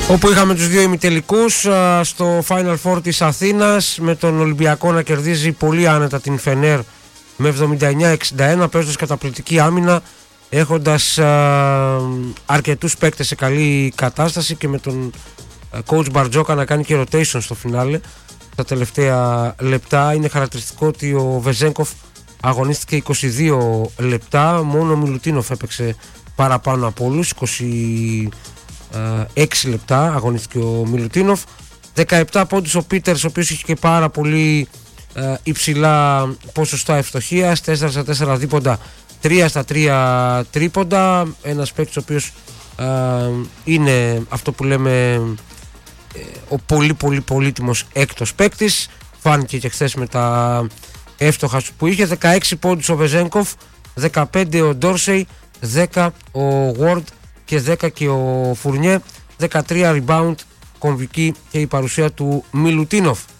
όπου είχαμε τους δύο ημιτελικούς στο Final Four της Αθήνας, με τον Ολυμπιακό να κερδίζει πολύ άνετα την Φενέρ με 79-61, παίζοντας καταπληκτική άμυνα, έχοντας αρκετούς παίκτες σε καλή κατάσταση και με τον coach Μπαρτζόκα να κάνει και rotation στο φινάλε τα τελευταία λεπτά. Είναι χαρακτηριστικό ότι ο Βεζένκοφ αγωνίστηκε 22 λεπτά, μόνο ο Μιλουτίνοφ έπαιξε παραπάνω από όλους, 26 λεπτά αγωνίστηκε ο Μιλουτίνοφ. 17 πόντους ο Πίτερς, ο οποίος είχε και πάρα πολύ υψηλά ποσοστά ευστοχίας, 4 στα 4 δίποντα, 3 στα 3 τρίποντα. Ένας παίκτης ο οποίος είναι αυτό που λέμε ο πολύ πολύ πολύτιμος έκτος παίκτης. Φάνηκε και χθες με τα εύστοχα που είχε. 16 πόντους ο Βεζένκοφ, 15 ο Ντόρσεϊ, 10 ο Ward και 10 και ο Φουρνιέ. 13 rebound, κομβική και η παρουσία του Μιλουτίνοφ.